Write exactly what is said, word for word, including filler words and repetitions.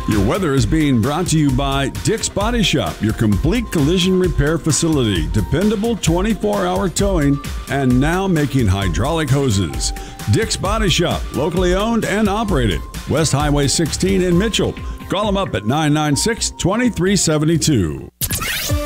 Your weather is being brought to you by Dick's Body Shop, your complete collision repair facility. Dependable twenty-four hour towing, and now making hydraulic hoses. Dick's Body Shop, locally owned and operated. West Highway sixteen in Mitchell. Call them up at nine nine six, two three seven two.